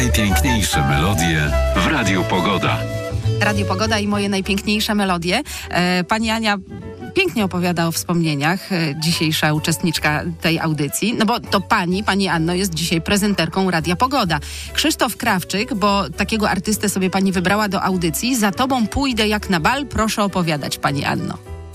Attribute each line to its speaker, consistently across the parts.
Speaker 1: najpiękniejsze melodie w Radiu Pogoda.
Speaker 2: Radio Pogoda i moje najpiękniejsze melodie. Pani Ania pięknie opowiada o wspomnieniach, dzisiejsza uczestniczka tej audycji, no bo to pani Anno jest dzisiaj prezenterką Radia Pogoda. Krzysztof Krawczyk, bo takiego artystę sobie pani wybrała do audycji, Za tobą pójdę jak na bal, proszę opowiadać, pani Anno.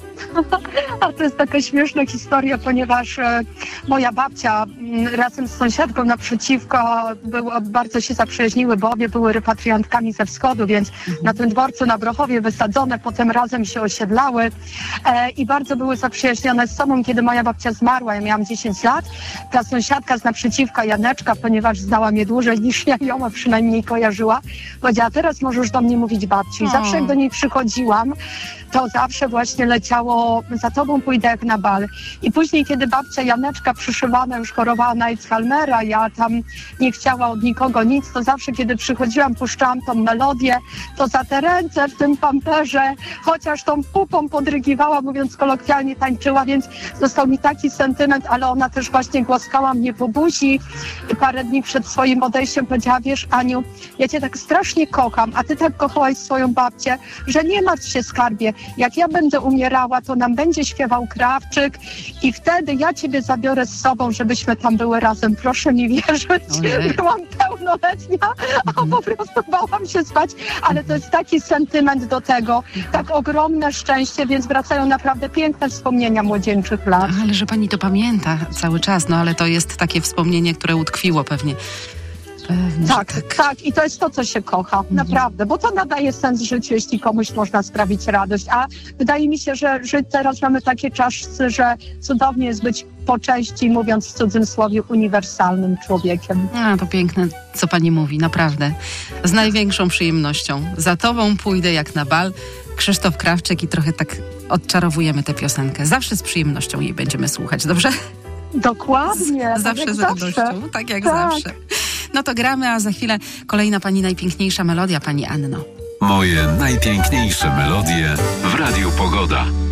Speaker 3: A to jest taka śmieszna historia, ponieważ moja babcia razem z sąsiadką naprzeciwko bardzo się zaprzyjaźniły, bo obie były repatriantkami ze wschodu, więc na tym dworcu na Brochowie wysadzone, potem razem się osiedlały i bardzo były zaprzyjaźnione z sobą. Kiedy moja babcia zmarła, ja miałam 10 lat, ta sąsiadka z naprzeciwka, Janeczka, ponieważ znała mnie dłużej niż ja ją, a przynajmniej kojarzyła, powiedziała: teraz możesz do mnie mówić babci. I zawsze jak do niej przychodziłam, to zawsze właśnie leciało Za tobą pójdę jak na bal. I później, kiedy babcia Janeczka przyszywana już chorowała na Alzheimera, ja tam nie chciała od nikogo nic, to zawsze, kiedy przychodziłam, puszczałam tą melodię, to za te ręce w tym pamperze, chociaż tą pupą podrygiwała, mówiąc kolokwialnie, tańczyła, więc został mi taki sentyment, ale ona też właśnie głaskała mnie po buzi. Parę dni przed swoim odejściem powiedziała: wiesz, Aniu, ja cię tak strasznie kocham, a ty tak kochałaś swoją babcię, że nie martw się, skarbie, jak ja będę umierała, to nam będzie śpiewał Krawczyk i wtedy ja ciebie zabiorę z sobą, żebyśmy tam były razem. Proszę mi wierzyć, byłam pełnoletnia, a po prostu bałam się spać, ale to jest taki sentyment do tego, tak ogromne szczęście, więc wracają naprawdę piękne wspomnienia młodzieńczych lat.
Speaker 2: Ale że pani to pamięta cały czas, no ale to jest takie wspomnienie, które utkwiło pewnie.
Speaker 3: Tak. I to jest to, co się kocha, naprawdę, bo to nadaje sens życiu, jeśli komuś można sprawić radość. A wydaje mi się, że teraz mamy takie czasy, że cudownie jest być po części, mówiąc w cudzysłowie, uniwersalnym człowiekiem.
Speaker 2: A, to piękne, co pani mówi, naprawdę. Z największą przyjemnością. Za tobą pójdę jak na bal. Krzysztof Krawczyk i trochę tak odczarowujemy tę piosenkę. Zawsze z przyjemnością jej będziemy słuchać, dobrze?
Speaker 3: Dokładnie.
Speaker 2: Zawsze z radością, tak jak zawsze. No to gramy, a za chwilę kolejna pani najpiękniejsza melodia, pani Anno.
Speaker 1: Moje najpiękniejsze melodie w Radiu Pogoda.